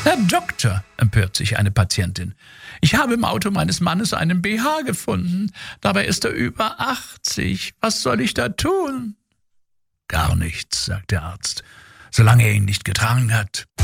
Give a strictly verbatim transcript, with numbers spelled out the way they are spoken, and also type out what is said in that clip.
Herr Doktor, empört sich eine Patientin, ich habe im Auto meines Mannes einen B H gefunden. Dabei ist er über achtzig. Was soll ich da tun? Gar nichts, sagt der Arzt, solange er ihn nicht getragen hat.